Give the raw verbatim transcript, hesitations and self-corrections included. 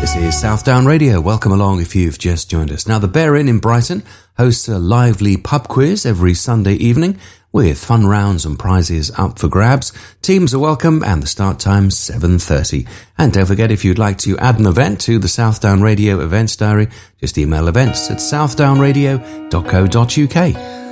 This is Southdown Radio. Welcome along if you've just joined us. Now, the Bear Inn in Brighton hosts a lively pub quiz every Sunday evening with fun rounds and prizes up for grabs. Teams are welcome and the start time seven thirty. And don't forget, if you'd like to add an event to the Southdown Radio events diary, just email events at southdownradio dot co dot uk.